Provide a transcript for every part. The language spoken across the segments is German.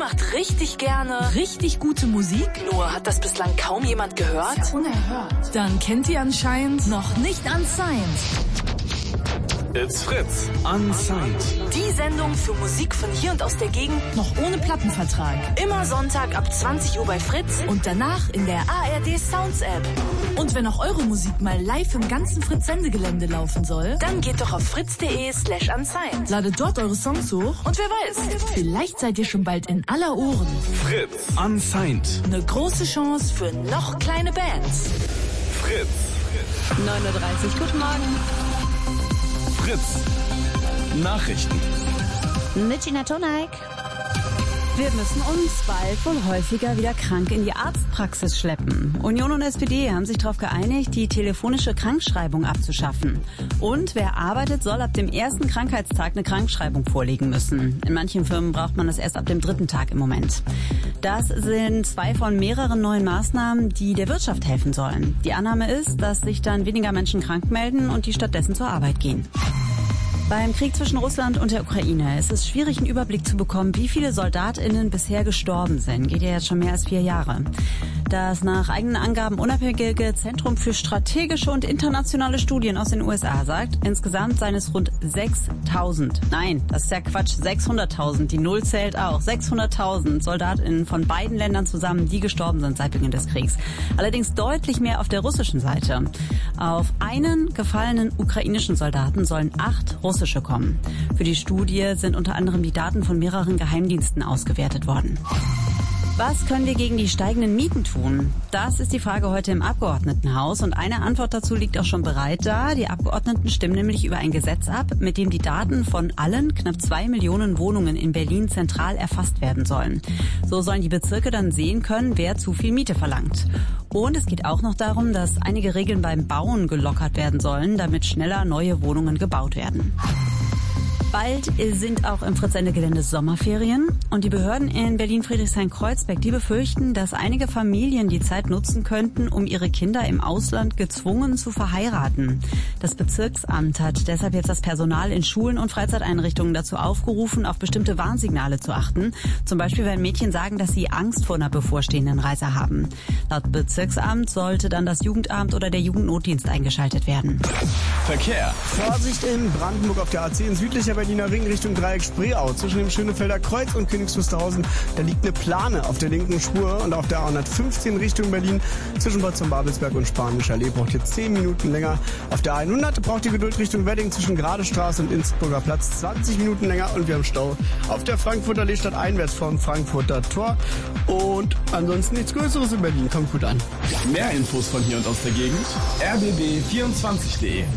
macht richtig gerne richtig gute Musik. Nur hat das bislang kaum jemand gehört? Das ist ja unerhört. Dann kennt ihr anscheinend noch nicht Unsigned. It's Fritz, Unsigned. Die Sendung für Musik von hier und aus der Gegend. Noch ohne Plattenvertrag. Immer Sonntag ab 20 Uhr bei Fritz. Und danach in der ARD Sounds App. Und wenn auch eure Musik mal live im ganzen Fritz-Sendegelände laufen soll, dann geht doch auf fritz.de/unsigned. Ladet dort eure Songs hoch. Und wer weiß, vielleicht seid ihr schon bald in aller Ohren. Fritz, Unsigned. Eine große Chance für noch kleine Bands. Fritz. 9:30 Uhr, guten Morgen. Fritz. Nachrichten. Mit Gina Toneik. Wir müssen uns bald wohl häufiger wieder krank in die Arztpraxis schleppen. Union und SPD haben sich darauf geeinigt, die telefonische Krankschreibung abzuschaffen. Und wer arbeitet, soll ab dem ersten Krankheitstag eine Krankschreibung vorlegen müssen. In manchen Firmen braucht man das erst ab dem 3. Tag im Moment. Das sind 2 von mehreren neuen Maßnahmen, die der Wirtschaft helfen sollen. Die Annahme ist, dass sich dann weniger Menschen krank melden und die stattdessen zur Arbeit gehen. Beim Krieg zwischen Russland und der Ukraine ist es schwierig, einen Überblick zu bekommen, wie viele SoldatInnen bisher gestorben sind. Geht ja jetzt schon mehr als 4 Jahre. Das nach eigenen Angaben unabhängige Zentrum für strategische und internationale Studien aus den USA sagt, insgesamt seien es rund 6.000. Nein, das ist ja Quatsch, 600.000. Die Null zählt auch. 600.000 SoldatInnen von beiden Ländern zusammen, die gestorben sind seit Beginn des Kriegs. Allerdings deutlich mehr auf der russischen Seite. Auf einen gefallenen ukrainischen Soldaten sollen 8 russische kommen. Für die Studie sind unter anderem die Daten von mehreren Geheimdiensten ausgewertet worden. Was können wir gegen die steigenden Mieten tun? Das ist die Frage heute im Abgeordnetenhaus und eine Antwort dazu liegt auch schon bereit da. Die Abgeordneten stimmen nämlich über ein Gesetz ab, mit dem die Daten von allen knapp 2 Millionen Wohnungen in Berlin zentral erfasst werden sollen. So sollen die Bezirke dann sehen können, wer zu viel Miete verlangt. Und es geht auch noch darum, dass einige Regeln beim Bauen gelockert werden sollen, damit schneller neue Wohnungen gebaut werden. Bald sind auch im Fritz-Sende-Gelände Sommerferien und die Behörden in Berlin-Friedrichshain-Kreuzberg, die befürchten, dass einige Familien die Zeit nutzen könnten, um ihre Kinder im Ausland gezwungen zu verheiraten. Das Bezirksamt hat deshalb jetzt das Personal in Schulen und Freizeiteinrichtungen dazu aufgerufen, auf bestimmte Warnsignale zu achten. Zum Beispiel, wenn Mädchen sagen, dass sie Angst vor einer bevorstehenden Reise haben. Laut Bezirksamt sollte dann das Jugendamt oder der Jugendnotdienst eingeschaltet werden. Verkehr. Vorsicht in Brandenburg auf der A10 in südlicher Berliner Ring Richtung Dreieck Spreeau. Zwischen dem Schönefelder Kreuz und Königs Wusterhausen, da liegt eine Plane auf der linken Spur. Und auf der A115 Richtung Berlin zwischen Potsdam-Babelsberg und Spanischer Allee braucht ihr 10 Minuten länger. Auf der A100 braucht ihr Geduld Richtung Wedding zwischen Gradestraße und Innsbrucker Platz 20 Minuten länger. Und wir haben Stau auf der Frankfurter Allee statt einwärts vom Frankfurter Tor. Und ansonsten nichts Größeres in Berlin. Kommt gut an. Mehr Infos von hier und aus der Gegend. rbb24.de.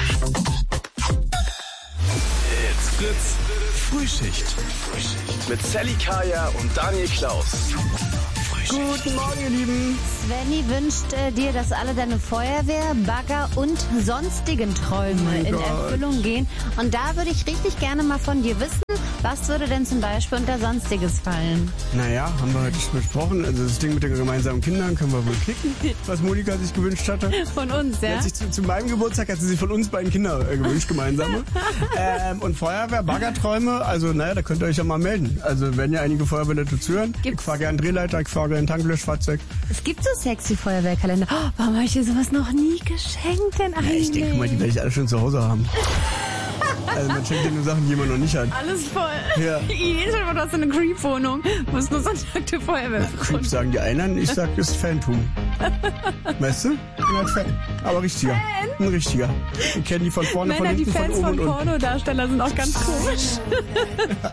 Fritz Frühschicht mit Sally Kaya und Daniel Klaus. Guten Morgen, ihr Lieben. Svenny wünscht dir, dass alle deine Feuerwehr, Bagger und sonstigen Träume in Erfüllung gehen. Und da würde ich richtig gerne mal von dir wissen, was würde denn zum Beispiel unter Sonstiges fallen? Naja, haben wir heute schon besprochen. Also das Ding mit den gemeinsamen Kindern können wir wohl knicken, was Monika sich gewünscht hatte. Von uns, ja? Zu meinem Geburtstag hat sie sich von uns beiden Kinder gewünscht, gemeinsame. Und Feuerwehr, Baggerträume, also naja, da könnt ihr euch ja mal melden. Also wenn ja einige Feuerwehrleute zuhören, ich fahre gern Drehleiter, ich fahre gern Tanklöschfahrzeug. Es gibt so sexy Feuerwehrkalender. Oh, warum habe ich dir sowas noch nie geschenkt denn eigentlich? Ja, ich denke mal, die werde ich alle schon zu Hause haben. Also man schenkt dir nur Sachen, die man noch nicht hat. Alles voll. Ja. Jedes Mal, du hast so eine Creep-Wohnung. Muss nur Sonntag Feuerwehr. Creep sagen die einen, ich sag, ist Fantum. Weißt du? Ein Fan. Aber richtiger. Ein richtiger. Ich kenne die von vorne, Männer, von hinten, die Fans von oben von und unten. Pornodarsteller sind auch ganz komisch.